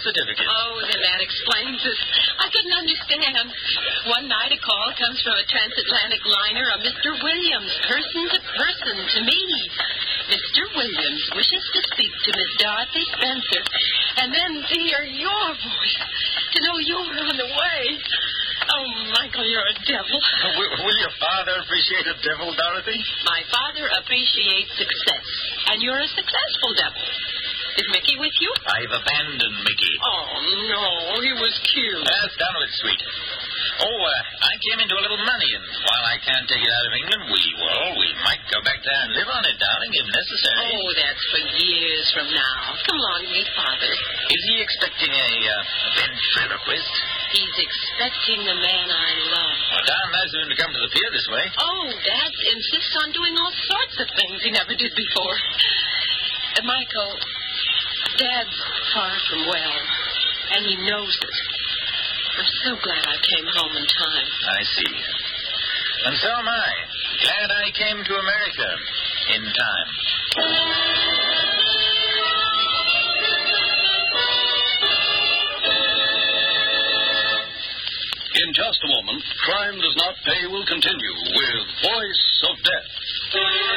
certificate. Oh, then that explains it. I couldn't understand. One night a call comes from a transatlantic liner, a Mr. Williams, person to person, to me. Mr. Williams wishes to speak to Miss Dorothy Spencer, and then to hear your voice, to know you're on the way. Oh, Michael, you're a devil. Will your father appreciate a devil, Dorothy? My father appreciates success, and you're a successful devil. Is Mickey with you? I've abandoned Mickey. Oh, no, he was cute. That's done with, sweet. I came into a little money, and while I can't take it out of England, we might go back there and live on it, darling, if necessary. Oh, that's for years from now. Come along, meet Father. Is he expecting a ventriloquist? He's expecting the man I love. Well, darn nice of him to come to the pier this way. Oh, Dad insists on doing all sorts of things he never did before. Michael, Dad's far from well, and he knows it. I'm so glad I came home in time. I see. And so am I. Glad I came to America in time. In just a moment, Crime Does Not Pay will continue with Voice of Death.